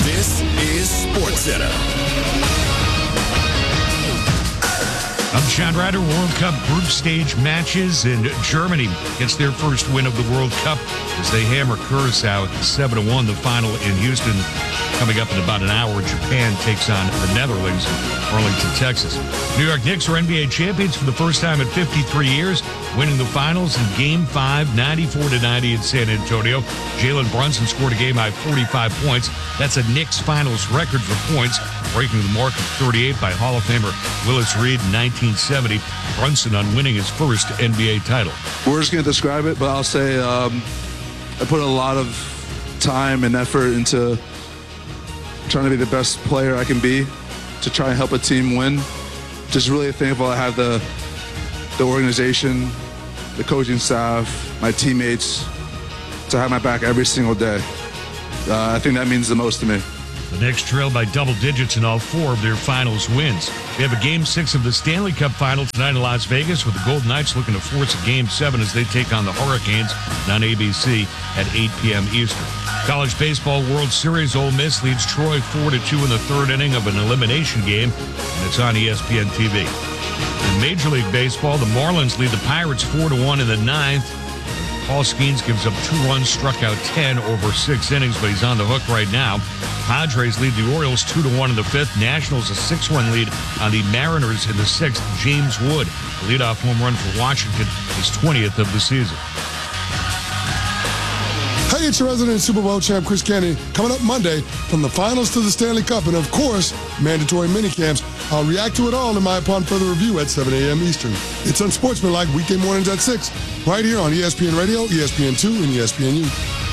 This is SportsCenter. I'm Sean Ryder. World Cup group stage matches, and Germany gets their first win of the World Cup as they hammer Curacao 7-1. The final in Houston coming up in about an hour. Japan takes on the Netherlands in Arlington, Texas. New York Knicks are NBA champions for the first time in 53 years, winning the finals in Game 5, 94-90 in San Antonio. Jalen Brunson scored a game-high 45 points. That's a Knicks finals record for points, breaking the mark of 38 by Hall of Famer Willis Reed in 1970. Brunson on winning his first NBA title. We're just going to describe it, but I'll say I put a lot of time and effort into trying to be the best player I can be to try and help a team win. Just really thankful I have the organization, the coaching staff, my teammates to have my back every single day. I think that means the most to me. The Knicks trail by double digits in all 4 of their finals wins. We have a Game 6 of the Stanley Cup Final tonight in Las Vegas, with the Golden Knights looking to force a Game 7 as they take on the Hurricanes on ABC at 8 p.m. Eastern. College Baseball World Series, Ole Miss leads Troy 4-2 in the third inning of an elimination game, and it's on ESPN TV. In Major League Baseball, the Marlins lead the Pirates 4-1 in the ninth. Paul Skeens gives up 2 runs, struck out 10 over 6 innings, but he's on the hook right now. Padres lead the Orioles 2-1 in the fifth. Nationals a 6-1 lead on the Mariners in the sixth. James Wood, the leadoff home run for Washington, his 20th of the season. Hey, it's your resident Super Bowl champ, Chris Canty, coming up Monday from the finals to the Stanley Cup and, of course, mandatory minicamps. I'll react to it all in my Upon Further Review at 7 a.m. Eastern. It's Unsportsmanlike weekday mornings at 6, right here on ESPN Radio, ESPN2, and ESPNU.